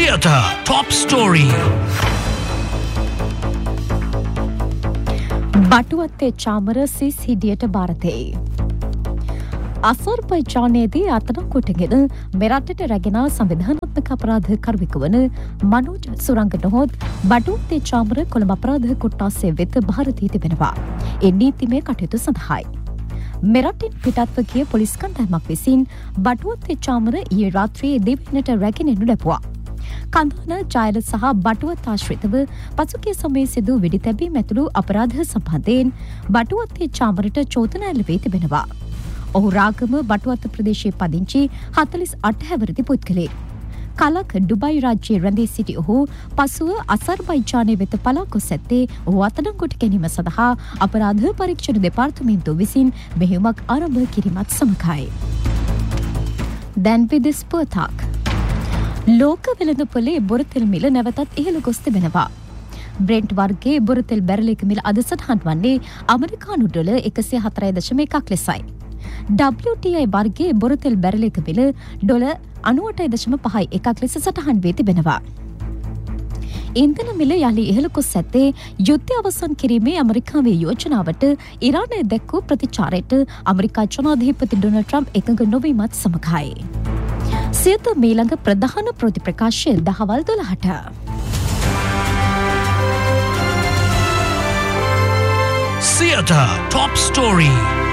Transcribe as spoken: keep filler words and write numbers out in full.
Theatre Top Story. බටුවත්තේ Chamara සිස් හිඩියට භාරතේ. අසර්බයිජානයේදී අත්අඩංගුවටගෙන මෙරටට රැගෙන සංවිධානාත්මක අපරාධ කරුවෙකු වන මනෝජ් සුරංග නොහොත් බටුවත්තේ චාමර කොළඹ අපරාධ කොට්ටාසය වෙත භාරතී තිබෙනවා. ඒ නීතිමය කටයුතු සඳහායි. මෙරටින් පිටත්ව ගිය පොලිස් කණ්ඩායමක් විසින් බටුවත්තේ චාමර ඊයේ රාත්‍රියේ දෙවිනට රැගෙන එනු ලැබුවා. කන්දාන ජයල සහ බටුවත් ආශ්‍රිතව පසුගිය සමයේ සිදු වෙඩි තැබීම ඇතුළු අපරාධ සම්බන්ධයෙන් බටුවත්තේ චාමරට චෝදනා ලැබී තිබෙනවා. ඔහු රාගම බටුවත්ත ප්‍රදේශයේ පදිංචි හතළිස් අට හැවිරිදි පුද්ගලයෙක්. කලක් ඩුබයි රාජ්‍යයේ රැඳී සිටි ඔහු පසුව අසර්බයිජානය වෙත පලා ගොස් ඇත්තේ ඔහු අත්අඩංගුවට ගැනීම සඳහා අපරාධ පරීක්ෂණ දෙපාර්තමේන්තුව විසින් මෙහෙයුමක් ආරම්භ කිරීමත් සමගයි. දැන් විදෙස් පුවතක්. ලෝක වෙළඳපොලේ බොරතෙල් මිල නැවතත් ඉහළ ගොස් තිබෙනවා. බ්‍රෙන්ට් වර්ගයේ බොරතෙල් බැරලයක මිල අද සටහන් වන්නේ ඇමරිකානු ඩොලර් එකසිය හතර දශම එකක් ලෙසයි. ඩබ්ලිව් ටී ආයි වර්ගයේ බොරතෙල් බැරලයක මිල ඩොලර් අනූඅට දශම පහ එකක් ලෙස සටහන් වී තිබෙනවා. ඉන්ධන මිල යලි ඉහළ ගොස් ඇත්තේ යුද්ධය අවසන් කිරීමේ ඇමරිකාවේ යෝජනාවට ඉරානය දැක්වූ ප්‍රතිචාරයට ඇමරිකා ජනාධිපති ඩොනල්ඩ් ට්‍රම්ප් එකඟ නොවීමත් සමගයි. සියත මීළඟ ප්‍රධාන ප්‍රති ප්‍රකාශය දහවල් දොළහට. Theatre Top Story.